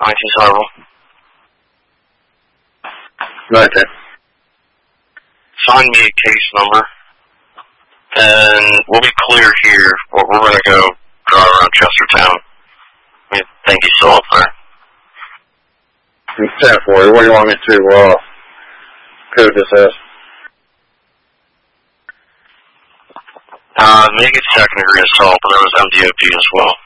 19 Right there. Find me a case number, and we'll be clear here. We're going to go drive around Chestertown. Thank you so much, sir. I'm 10 for you. What do you want me to code this as? Make it second degree assault, but there was MDOP as well.